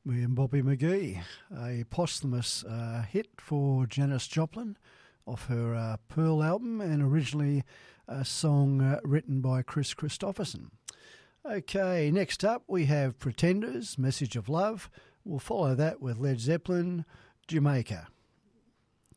Me and Bobby McGee, a posthumous hit for Janis Joplin off her Pearl album, and originally a song written by Chris Christopherson. Okay, next up we have Pretenders, Message of Love. We'll follow that with Led Zeppelin, Jamaica.